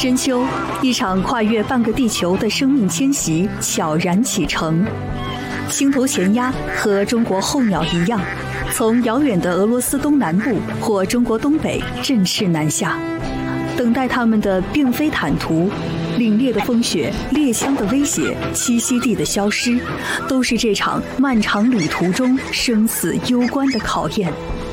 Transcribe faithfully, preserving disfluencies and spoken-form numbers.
深秋，一场跨越半个地球的生命迁徙悄然启程。星头前鸦和中国候鸟一样，从遥远的俄罗斯东南部或中国东北振翅南下，等待它们的并非坦途。凛冽的风雪、猎枪的威胁、栖息地的消失，都是这场漫长旅途中生死攸关的考验。